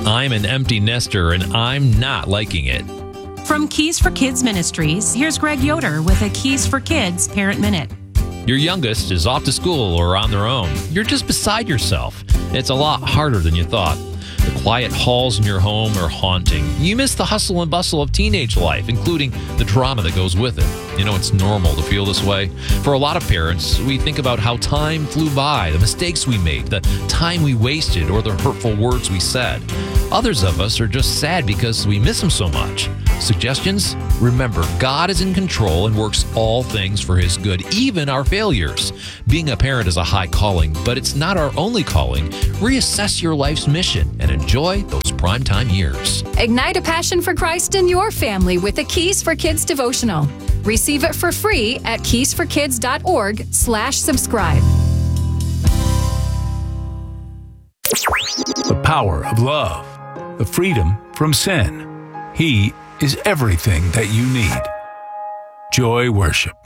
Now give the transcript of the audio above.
I'm an empty nester and I'm not liking it. From Keys for Kids Ministries, here's Greg Yoder with a Keys for Kids Parent Minute. Your youngest is off to school or on their own. You're just beside yourself. It's a lot harder than you thought. The quiet halls in your home are haunting. You miss the hustle and bustle of teenage life, including the drama that goes with it. You know, it's normal to feel this way. For a lot of parents, we think about how time flew by, the mistakes we made, the time we wasted, or the hurtful words we said. Others of us are just sad because we miss them so much. Suggestions? Remember, God is in control and works all things for His good, even our failures. Being a parent is a high calling, but it's not our only calling. Reassess your life's mission and enjoy those primetime years. Ignite a passion for Christ in your family with the Keys for Kids devotional. Receive it for free at keysforkids.org/subscribe. The power of love, the freedom from sin. He is everything that you need. Joy Worship.